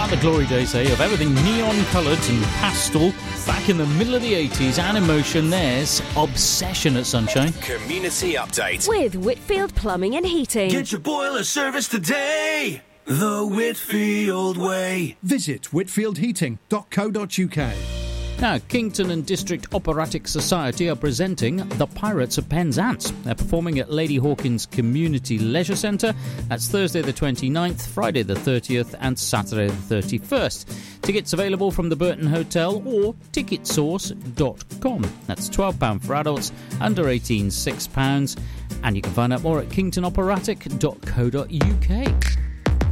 about the glory days, of everything neon-coloured and pastel back in the middle of the 80s, and emotion. There's Obsession at Sunshine. Community Update with Whitfield Plumbing and Heating. Get your boiler service today, the Whitfield way. Visit whitfieldheating.co.uk. Now, Kington and District Operatic Society are presenting The Pirates of Penzance. They're performing at Lady Hawkins Community Leisure Centre. That's Thursday the 29th, Friday the 30th and Saturday the 31st. Tickets available from the Burton Hotel or ticketsource.com. That's £12 for adults, under 18 £6. And you can find out more at kingtonoperatic.co.uk.